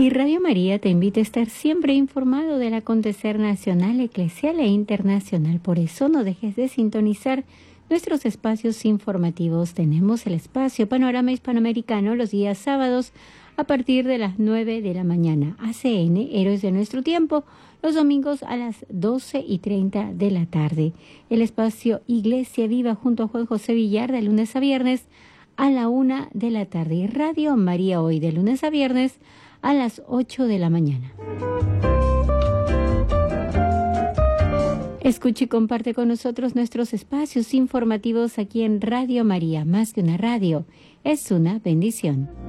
Y Radio María te invita a estar siempre informado del acontecer nacional, eclesial e internacional. Por eso no dejes de sintonizar nuestros espacios informativos. Tenemos el espacio Panorama Hispanoamericano los días sábados a partir de las 9 de la mañana. ACN, Héroes de Nuestro Tiempo, los domingos a las 12:30 de la tarde. El espacio Iglesia Viva junto a Juan José Villar de lunes a viernes a la 1 de la tarde. Y Radio María Hoy de lunes a viernes a las 8 de la mañana. Escucha y comparte con nosotros nuestros espacios informativos aquí en Radio María. Más que una radio, es una bendición.